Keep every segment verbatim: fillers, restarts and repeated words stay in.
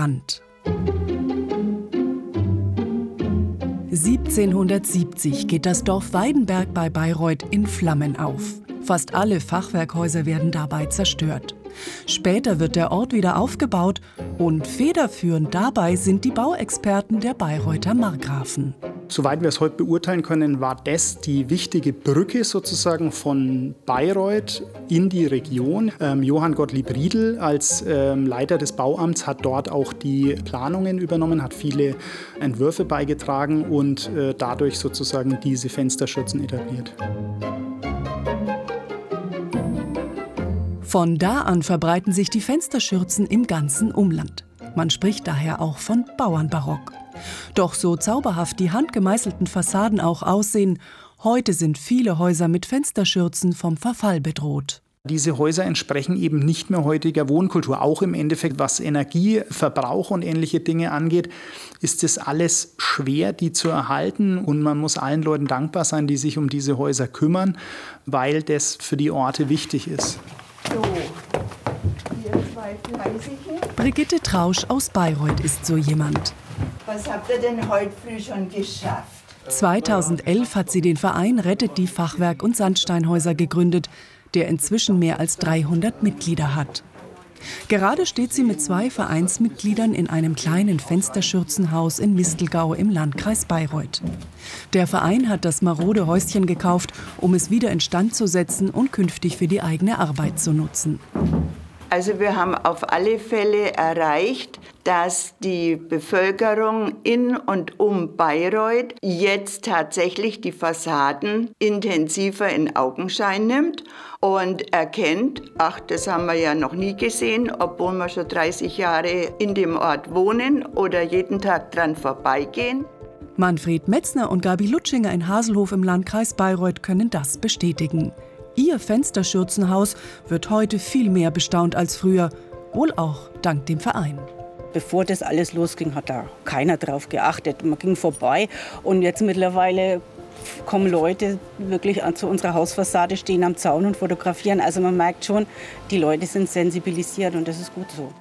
Brand. siebzehnhundertsiebzig geht das Dorf Weidenberg bei Bayreuth in Flammen auf. Fast alle Fachwerkhäuser werden dabei zerstört. Später wird der Ort wieder aufgebaut und federführend dabei sind die Bauexperten der Bayreuther Markgrafen. Soweit wir es heute beurteilen können, war das die wichtige Brücke sozusagen von Bayreuth in die Region. Ähm, Johann Gottlieb Riedl als ähm, Leiter des Bauamts hat dort auch die Planungen übernommen, hat viele Entwürfe beigetragen und äh, dadurch sozusagen diese Fensterschürzen etabliert. Von da an verbreiten sich die Fensterschürzen im ganzen Umland. Man spricht daher auch von Bauernbarock. Doch so zauberhaft die handgemeißelten Fassaden auch aussehen, heute sind viele Häuser mit Fensterschürzen vom Verfall bedroht. Diese Häuser entsprechen eben nicht mehr heutiger Wohnkultur. Auch im Endeffekt, was Energieverbrauch und ähnliche Dinge angeht, ist es alles schwer, die zu erhalten. Und man muss allen Leuten dankbar sein, die sich um diese Häuser kümmern, weil das für die Orte wichtig ist. So, hier zwei Fleißigen. Brigitte Trausch aus Bayreuth ist so jemand. Was habt ihr denn heute früh schon geschafft? zweitausendelf hat sie den Verein Rettet die Fachwerk- und Sandsteinhäuser gegründet, der inzwischen mehr als dreihundert Mitglieder hat. Gerade steht sie mit zwei Vereinsmitgliedern in einem kleinen Fensterschürzenhaus in Mistelgau im Landkreis Bayreuth. Der Verein hat das marode Häuschen gekauft, um es wieder instand zu setzen und künftig für die eigene Arbeit zu nutzen. Also wir haben auf alle Fälle erreicht, dass die Bevölkerung in und um Bayreuth jetzt tatsächlich die Fassaden intensiver in Augenschein nimmt und erkennt, ach, das haben wir ja noch nie gesehen, obwohl wir schon dreißig Jahre in dem Ort wohnen oder jeden Tag dran vorbeigehen. Manfred Metzner und Gabi Lutschinger in Haselhof im Landkreis Bayreuth können das bestätigen. Ihr Fensterschürzenhaus wird heute viel mehr bestaunt als früher, wohl auch dank dem Verein. Bevor das alles losging, hat da keiner drauf geachtet. Man ging vorbei und jetzt mittlerweile kommen Leute wirklich zu unserer Hausfassade, stehen am Zaun und fotografieren. Also man merkt schon, die Leute sind sensibilisiert und das ist gut so.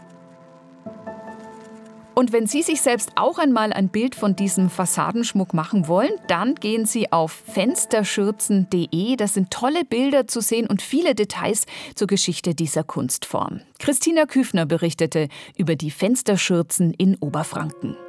Und wenn Sie sich selbst auch einmal ein Bild von diesem Fassadenschmuck machen wollen, dann gehen Sie auf fensterschürzen punkt de. Da sind tolle Bilder zu sehen und viele Details zur Geschichte dieser Kunstform. Christina Küfner berichtete über die Fensterschürzen in Oberfranken.